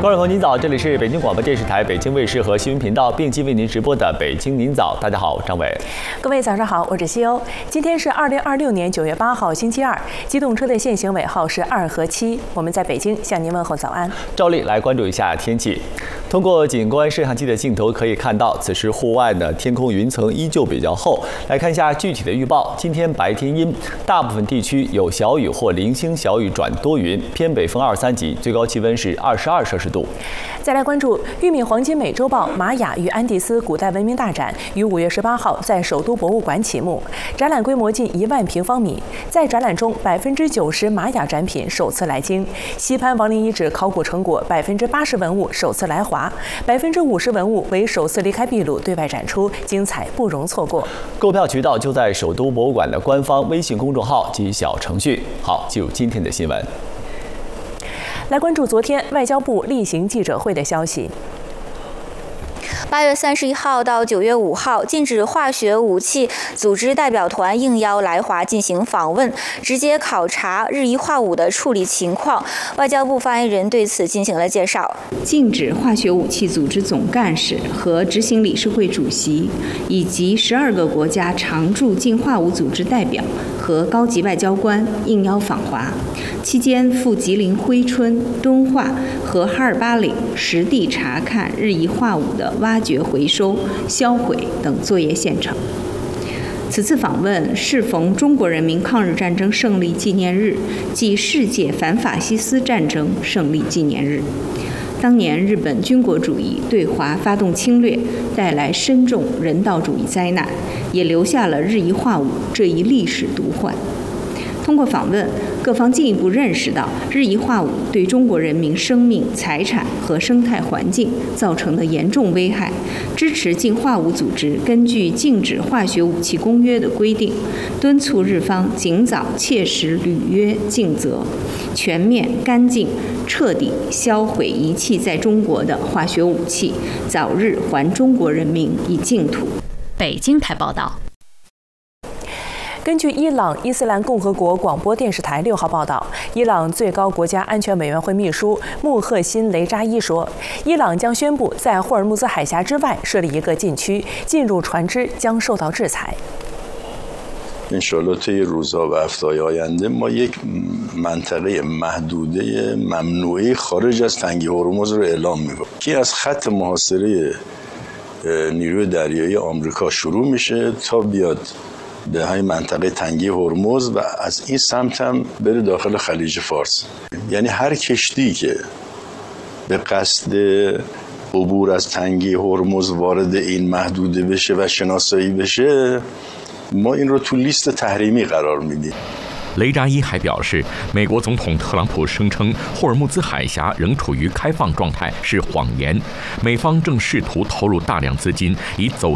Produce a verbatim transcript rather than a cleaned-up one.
观众朋友您早，这里是北京广播电视台北京卫视和新闻频道并机为您直播的北京您早。大家好，我是张伟。 各位早上好，我是西欧。今天是二零二六年九月八号，星期二。机动车的限行尾号是二和七。我们在北京向您问候早安。 照例来关注一下天气。通过景观摄像机的镜头可以看到，此时户外的天空云层依旧比较厚。来看一下具体的预报。今天白天阴，大部分地区有小雨或零星小雨转多云，偏北风二三级，最高气温是二十二摄氏度。 再来关注玉米黄金美洲豹玛雅与安第斯古代文明大展于五月十八号在首都博物馆启幕，展览规模近一万平方米。在展览中，百分之九十玛雅展品首次来京，西潘王陵遗址考古成果百分之八十文物首次来华，百分之五十文物为首次离开秘鲁对外展出，精彩不容错过。 购票渠道就在首都博物馆的官方微信公众号及小程序。好，进入今天的新闻。 来关注昨天外交部例行记者会的消息。 八月三十一号到九月五号，禁止化学武器组织代表团应邀来华进行访问，直接考察日益化武的处理情况。外交部发言人对此进行了介绍。 禁止化学武器组织总干事和执行理事会主席以及十二个国家常驻禁化武组织代表和高级外交官应邀访华，期间赴吉林珲春、敦化和哈尔巴岭实地查看日益化武的挖掘、回收、销毁等作业现场。此次访问适逢中国人民抗日战争胜利纪念日暨世界反法西斯战争胜利纪念日。当年日本军国主义对华发动侵略，带来深重人道主义灾难，也留下了日益化武这一历史毒患。通过访问，各方进一步认识到日益化武对中国人民生命、财产和生态环境造成的严重危害，支持禁化武组织根据《禁止化学武器公约》的规定，敦促日方尽早切实履约尽责，全面、干净、彻底销毁遗弃在中国的化学武器，早日还中国人民以净土。 北京台报道。 根据伊朗伊斯兰共和国广播电视台六号报道，伊朗最高国家安全委员会秘书穆赫辛雷扎伊说，伊朗将宣布在霍尔木兹海峡之外设立一个禁区，进入船只将受到制裁。 انشالله طی روزها و هفته‌های آینده ما یک منطقه محدوده ممنوعه خارج از تنگه هرمز رو اعلام می‌کنیم که از خط محاصره نیروی دریایی آمریکا شروع میشه تا بیاد به همین منطقه تنگه هرمز و از این سمت هم بره داخل خلیج فارس. یعنی هر کشتی که به قصد عبور از تنگه هرمز وارد این محدوده بشه و شناسایی بشه ما این رو تو لیست تحریمی قرار میدیم。 雷扎伊还表示，美国总统特朗普声称霍尔木兹海峡仍处于开放状态是谎言，美方正试图投入大量资金以走